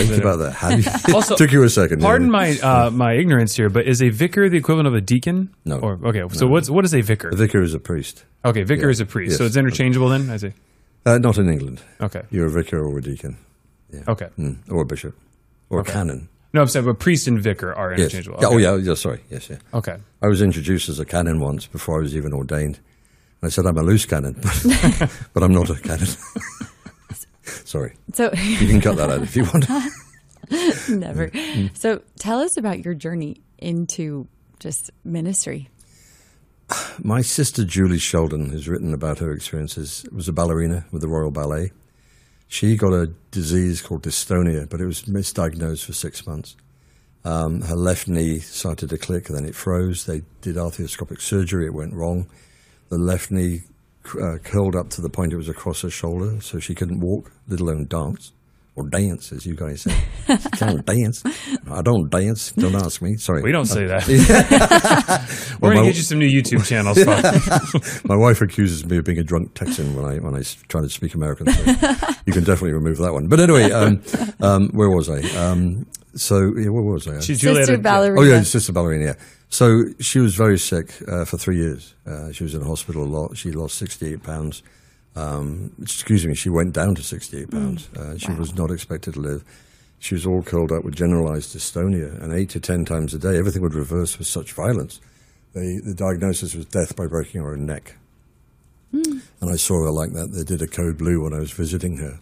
Think about that. How do you, Also, took you a second. Pardon my ignorance here, but is a vicar the equivalent of a deacon? No. So what is a vicar? A vicar is a priest. Okay, vicar is a priest. Yes. So it's interchangeable then, I see. Not in England. Okay. You're a vicar or a deacon. Yeah. Okay. Or a bishop. Or a canon. No, I'm saying, but priest and vicar are Yes. interchangeable. Yeah, Okay. oh, yeah. Sorry. Yes, yeah. Okay. I was introduced as a canon once before I was even ordained. And I said, I'm a loose canon, but I'm not a canon. Sorry. So You can cut that out if you want. never. So tell us about your journey into just ministry. My sister Julie Sheldon has written about her experiences. Was a ballerina with the Royal Ballet. She got a disease called dystonia, but it was misdiagnosed for 6 months. Her left knee started to click, and then it froze. They did arthroscopic surgery. It went wrong. The left knee curled up to the point it was across her shoulder, so she couldn't walk, let alone dance. Or dance, as you guys say. She can't dance. I don't dance. Don't ask me. Sorry. We don't say that. We're going to get you some new YouTube channels. My wife accuses me of being a drunk Texan when I try to speak American. So you can definitely remove that one. But anyway, where was I? Where was I? She's Sister ballerina. Oh, yeah, sister ballerina, yeah. So she was very sick for 3 years. She was in hospital a lot. She lost 68 pounds. She went down to 68 pounds. She was not expected to live. She was all curled up with generalized dystonia, and 8 to 10 times a day, everything would reverse with such violence. The diagnosis was death by breaking her own neck. And I saw her like that. They did a code blue when I was visiting her.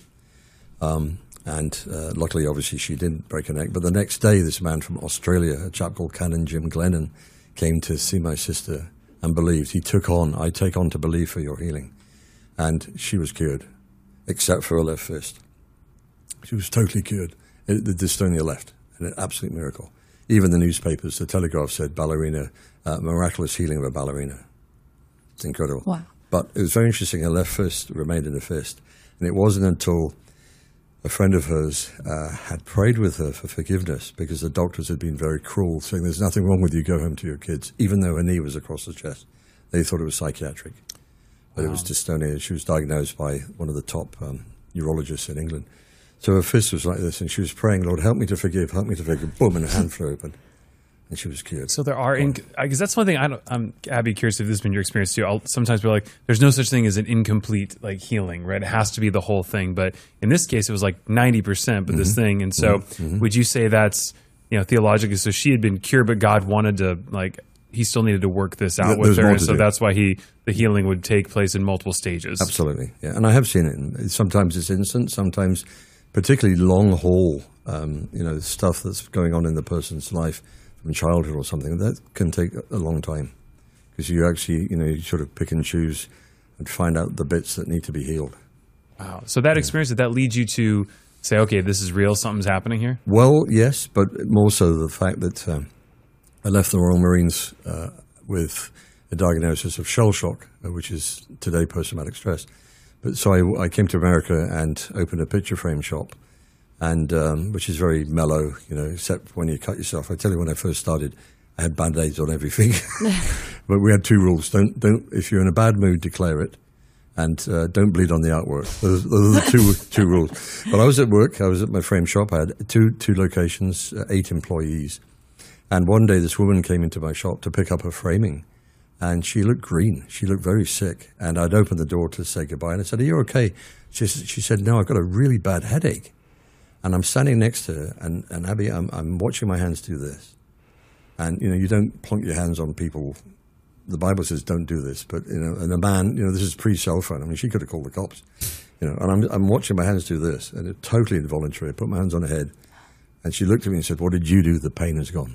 Luckily, obviously, she didn't break her neck. But the next day, this man from Australia, a chap called Canon Jim Glennon, came to see my sister and believed. He took on, I take on to believe for your healing. And she was cured, except for her left fist. She was totally cured. The dystonia left, an absolute miracle. Even the newspapers, the Telegraph said, ballerina, miraculous healing of a ballerina. It's incredible. Wow. But it was very interesting. Her left fist remained in a fist. And it wasn't until a friend of hers had prayed with her for forgiveness because the doctors had been very cruel, saying there's nothing wrong with you, go home to your kids, even though her knee was across the chest. They thought it was psychiatric. But it was dystonia. She was diagnosed by one of the top neurologists in England. So her fist was like this, and she was praying, Lord, help me to forgive, help me to forgive. Boom, and her hand flew open, and she was cured. So there are, because that's one thing I'm, Abby, curious if this has been your experience too. I'll sometimes be like, there's no such thing as an incomplete healing, right? It has to be the whole thing. But in this case, it was like 90%, but this thing. And so would you say that's, theologically, so she had been cured, but God wanted to, he still needed to work this out with her, and so that's why the healing would take place in multiple stages. Absolutely, yeah. And I have seen it. Sometimes it's instant, sometimes particularly long haul, stuff that's going on in the person's life from childhood or something, that can take a long time. Because you actually, you sort of pick and choose and find out the bits that need to be healed. Wow. So that experience, did that lead you to say, okay, this is real, something's happening here? Well, yes, but more so the fact that I left the Royal Marines with a diagnosis of shell shock, which is today post-traumatic stress. But so I came to America and opened a picture frame shop, and which is very mellow, except when you cut yourself. I tell you, when I first started, I had Band-Aids on every finger. But we had 2 rules: don't if you're in a bad mood, declare it, and don't bleed on the artwork. Those are the two rules. But I was at work. I was at my frame shop. I had two locations, 8 employees. And one day this woman came into my shop to pick up her framing, and she looked green. She looked very sick. And I'd opened the door to say goodbye, and I said, are you okay? She said, no, I've got a really bad headache. And I'm standing next to her, and Abby, I'm watching my hands do this. And, you don't plonk your hands on people. The Bible says don't do this. But, and a man, this is pre-cell phone. I mean, she could have called the cops. And I'm watching my hands do this, and it's totally involuntary. I put my hands on her head, and she looked at me and said, what did you do? The pain is gone.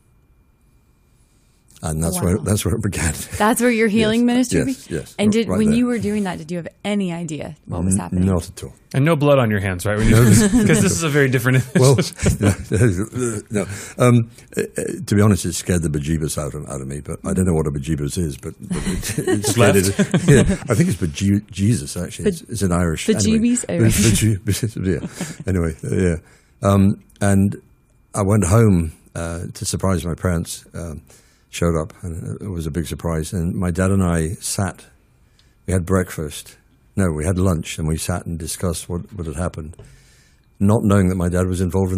And that's where it began. That's where your healing ministry began? Yes. And when you were doing that, did you have any idea what was happening? Not at all. And no blood on your hands, right? Because this is a very different... Well, no. To be honest, it scared the bejeebus out of me, but I don't know what a bejeebus is, but it scared it. Yeah, I think it's Jesus, actually. It's an Irish... Bejeebies? Anyway, yeah. And I went home to surprise my parents. Showed up, and it was a big surprise. And my dad and I sat. We had breakfast. No, we had lunch, and we sat and discussed what had happened. not knowing that my dad was involved in